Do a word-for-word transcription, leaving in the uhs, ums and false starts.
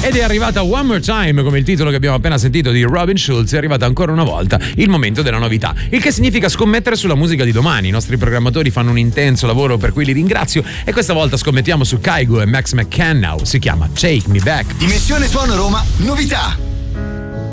Ed è arrivata One More Time, come il titolo che abbiamo appena sentito di Robin Schulz. È arrivata ancora una volta il momento della novità, il che significa scommettere sulla musica di domani. I nostri programmatori fanno un intenso lavoro per cui li ringrazio, e questa volta scommettiamo su Kygo e Max McCann. Si chiama Take Me Back. Dimensione Suono Roma, novità.